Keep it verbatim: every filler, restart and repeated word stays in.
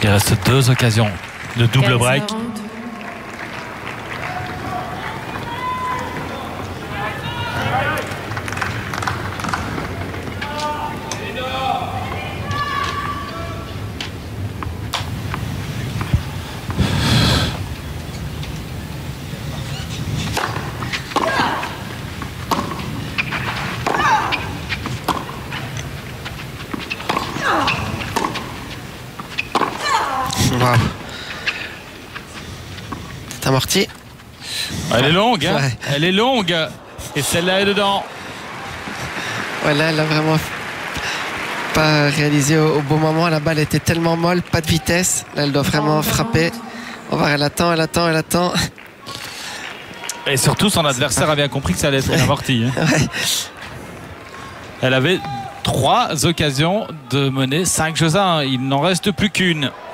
Il reste deux occasions de double break. Wow. C'est amorti. Elle est longue, hein, ouais. Elle est longue. Et celle-là est dedans. Voilà, elle a vraiment pas réalisé au, au bon moment. La balle était tellement molle, pas de vitesse. Là, elle doit vraiment frapper. On va voir, elle attend, elle attend, elle attend. Et surtout, son adversaire a bien compris que ça allait être une amortie. Hein. Ouais. Elle avait trois occasions de mener cinq jeux à un. Il n'en reste plus qu'une.